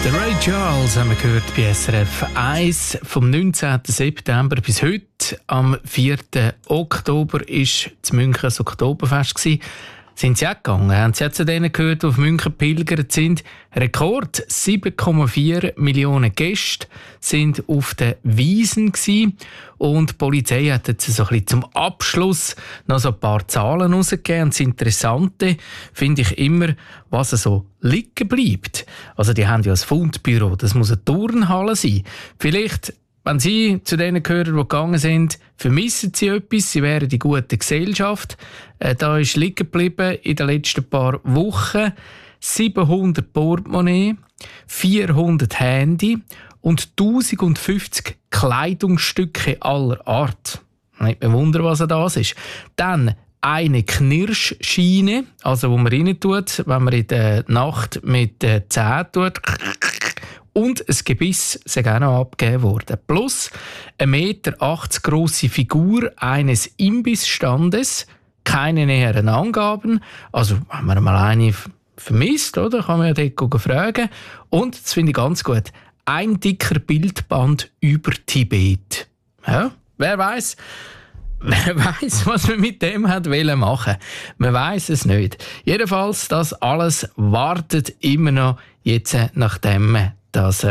Der Ray Charles haben wir gehört bei SRF 1 vom 19. September bis heute. Am 4. Oktober war in München das Oktoberfest. Sind Sie auch gegangen? Haben Sie auch zu denen gehört, die auf München pilgert sind? Rekord 7,4 Millionen Gäste sind auf den Wiesen gewesen. Und die Polizei hat jetzt so ein bisschen zum Abschluss noch so ein paar Zahlen rausgegeben. Und das Interessante finde ich immer, was so liegen bleibt. Also die haben ja ein Fundbüro, das muss eine Turnhalle sein. Vielleicht, wenn Sie zu denen gehören, die gegangen sind, vermissen Sie etwas, Sie wären die gute Gesellschaft. Da ist liegen geblieben in den letzten paar Wochen 700 Portemonnaie, 400 Handy und 1050 Kleidungsstücke aller Art. Nicht mehr wundern, was das ist. Dann eine Knirschschiene, also wo man rein tut, wenn man in der Nacht mit den Zähnen tut. Und ein Gebiss ist auch noch abgegeben worden. Plus 1,80 Meter grosse Figur eines Imbissstandes. Keine näheren Angaben. Also, wenn man mal eine vermisst, oder, kann man ja dort fragen. Und, das finde ich ganz gut, ein dicker Bildband über Tibet. Ja, wer weiß, was man mit dem hat machen. Man weiß es nicht. Jedenfalls, das alles wartet immer noch jetzt, nachdem das